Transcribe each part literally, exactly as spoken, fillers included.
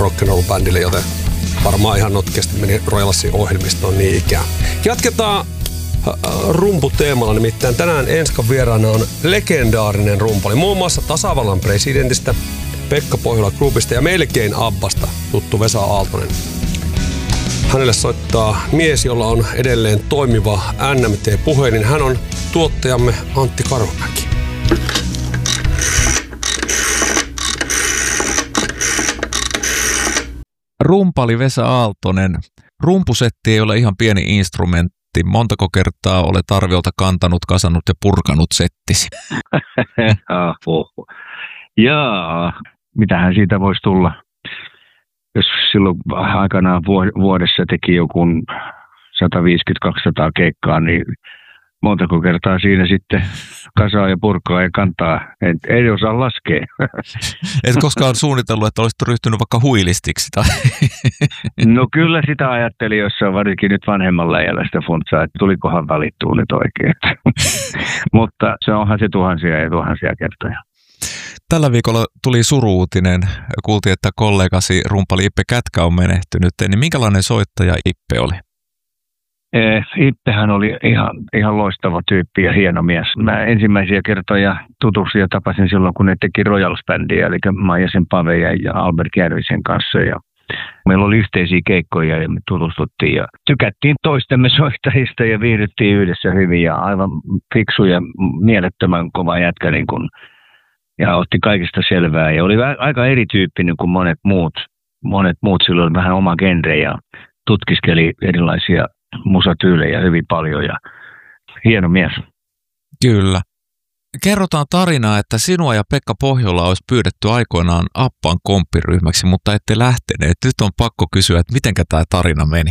rock'n'roll-bändille, joten varmaan ihan notkeasti meni Royalsin ohjelmistoon niin ikään. Jatketaan rumputeemalla, nimittäin tänään Enskan vieraana on legendaarinen rumpali, muun muassa tasavallan presidentistä, Pekka Pohjola Groupista ja melkein Abbasta tuttu Vesa Aaltonen. Hänelle soittaa mies, jolla on edelleen toimiva N M T-puhelin. Hän on tuottajamme Antti Karhumäki. Rumpali Vesa Aaltonen. Rumpusetti ei ole ihan pieni instrumentti. Montako kertaa olet arviolta kantanut, kasannut ja purkanut settisi? Jaa, mitähän siitä voisi tulla? Jos silloin aikanaan vuodessa teki joku sata viisikymmentä kaksisataa keikkaa, niin montako kertaa siinä sitten kasaa ja purkaa ja kantaa. Et ei osaa laskea. Et koskaan suunnitellut, että olisit ryhtynyt vaikka huilistiksi? Tai? No kyllä sitä ajattelin jossain varsinkin nyt vanhemmalla iällä sitä funtsaa, että tulikohan valittua nyt oikein. Mutta se onhan se tuhansia ja tuhansia kertoja. Tällä viikolla tuli suru-uutinen. Kuultiin, että kollegasi rumpali Ippe Kätkä on menehtynyt. Niin minkälainen soittaja Ippe oli? Ippehän oli ihan, ihan loistava tyyppi ja hieno mies. Mä ensimmäisiä kertoja tutustuin ja tapasin silloin, kun ne teki Royals-bändiä, eli Maijasen Pave ja Albert Järvisen kanssa. Ja meillä oli yhteisiä keikkoja ja me tutustuttiin ja tykättiin toistemme soittajista ja viihdyttiin yhdessä hyvin ja aivan fiksu ja mielettömän kova jätkä niin kun, ja otti kaikista selvää ja oli aika erityyppinen kuin monet muut. Monet muut silloin oli vähän oma genre ja tutkiskeli erilaisia musatyylejä hyvin paljon ja hieno mies. Kyllä. Kerrotaan tarinaa, että sinua ja Pekka Pohjola olisi pyydetty aikoinaan Abban komppiryhmäksi, mutta ette lähteneet. Nyt on pakko kysyä, että mitenkä tämä tarina meni?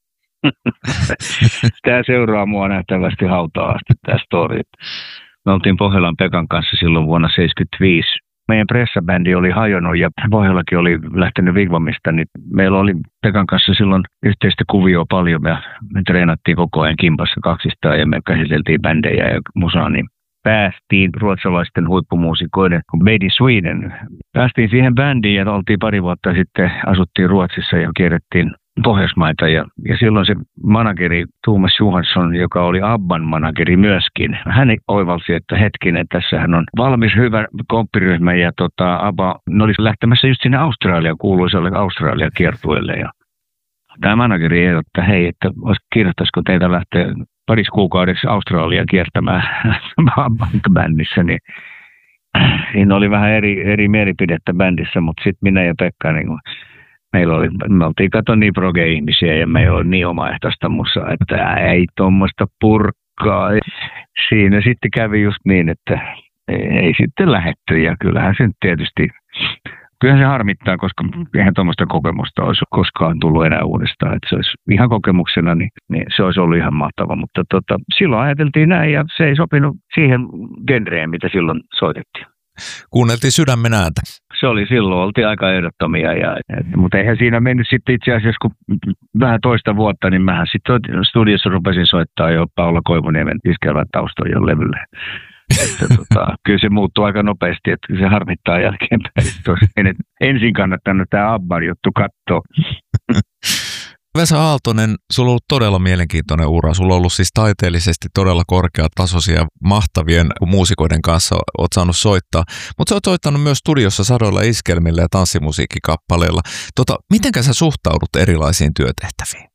Tämä seuraa mua nähtävästi hautaa asti, tämä story. Me oltiin Pohjolan Pekan kanssa silloin vuonna seitsemänkymmentäviisi. Meidän pressabändi oli hajonnut ja Pohjolakin oli lähtenyt Vigvamista, niin meillä oli Pekan kanssa silloin yhteistä kuvioa paljon. Ja me treenattiin koko ajan kimpassa kaksistaan ja me käsiteltiin bändejä ja musaa, niin päästiin ruotsalaisten huippumuusikoiden Made in Sweden. Päästiin siihen bändiin ja oltiin pari vuotta sitten, asuttiin Ruotsissa ja kierrettiin Pohjoismaita ja, ja silloin se manageri Thomas Johansson, joka oli Abban manageri myöskin, hän oivalsi, että hetkinen, tässähän on valmis hyvä komppiryhmä ja tota, Abba ne olisi lähtemässä just sinne Australiaan, kuuluisalle Australian kiertueelle ja tämä manageri ehdotti, että hei, että kiinnostaisiko teitä lähteä parissa kuukaudessa Australiaan kiertämään Abban-bändissä, niin siinä oli vähän eri, eri mielipidettä bändissä, mutta sitten minä ja Pekka niin meillä oli, me oltiin kato niin proge-ihmisiä ja meillä oli niin omaehtoista musaa, että ei tuommoista purkkaa. Siinä sitten kävi just niin, että ei sitten lähetty ja kyllähän se tietysti, kyllähän se harmittaa, koska eihän tuommoista kokemusta olisi koskaan tullut enää uudestaan. Että se olisi ihan kokemuksena, niin, niin se olisi ollut ihan mahtava, mutta tota, silloin ajateltiin näin ja se ei sopinut siihen genreen, mitä silloin soitettiin. Kuunneltiin sydämen ääntä. Se oli silloin, oltiin aika ehdottomia, ja, et, mutta eihän siinä mennyt sitten itse asiassa, kun vähän toista vuotta, niin mähän sitten studiossa rupesin soittaa jo Paula Koivuniemen iskelvän taustojen levylle. Että, tota, kyllä se muuttuu aika nopeasti, että se harmittaa jälkeenpäin. Ensin kannattanut tämä Abban juttu katsoa. Vesa Aaltonen, sulla on ollut todella mielenkiintoinen ura. Sulla on ollut siis taiteellisesti todella korkeatasoisia, mahtavien muusikoiden kanssa oot saanut soittaa. Mutta sä oot soittanut myös studiossa sadoilla iskelmillä ja tanssimusiikkikappaleilla. Tota, mitenkä sä suhtaudut erilaisiin työtehtäviin?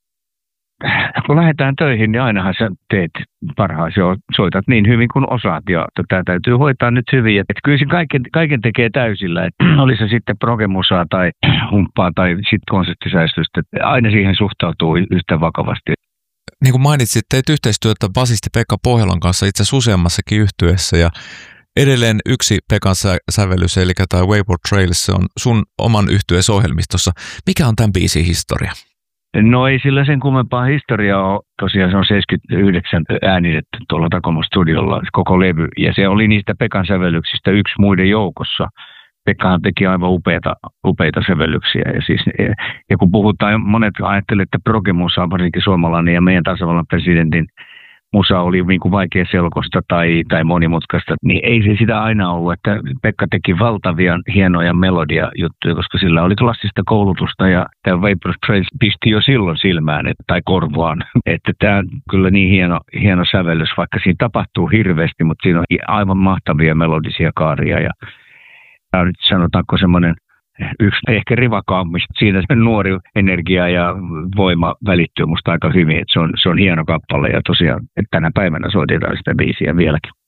Kun lähdetään töihin, niin ainahan sä teet parhaasi, soitat niin hyvin kuin osaat. Ja tätä täytyy hoitaa nyt hyvin. Että kyllä se kaiken, kaiken tekee täysillä. Että oli se sitten progemusaa tai humppaa tai sitten konserttisäistystä. Aina siihen suhtautuu yhtä vakavasti. Niin kuin mainitsit, teit yhteistyötä basisti Pekka Pohjolan kanssa itse asiassa useammassakin yhtyeessä. Ja edelleen yksi Pekan sävellys, eli tämä Wayward Trails, se on sun oman yhtyeesi ohjelmistossa. Mikä on tämän biisin historia? No ei sillä sen kummempaa historiaa ole. Tosiaan se on seitsemänkymmentäyhdeksän äänitetty tuolla Takoma studiolla koko levy. Ja se oli niistä Pekan sävellyksistä yksi muiden joukossa. Pekkahan teki aivan upeita, upeita sävellyksiä. Ja, siis, ja kun puhutaan, monet ajattelevat, että progemusa on varsinkin suomalainen ja meidän tasavallan presidentin musa oli niin kuin vaikea selkosta tai, tai monimutkaista, niin ei se sitä aina ollut, että Pekka teki valtavia hienoja melodiajuttuja, koska sillä oli klassista koulutusta ja tämä Vapors Trace pisti jo silloin silmään et, tai korvaan, että tämä on kyllä niin hieno, hieno sävellys, vaikka siinä tapahtuu hirveästi, mutta siinä on aivan mahtavia melodisia kaaria ja tämä on nyt sanotaanko semmoinen yksi ehkä rivakaammista. Siinä nuori energia ja voima välittyy musta aika hyvin. Että se, on, se on hieno kappale ja tosiaan että tänä päivänä soitetaan sitä biisiä vieläkin.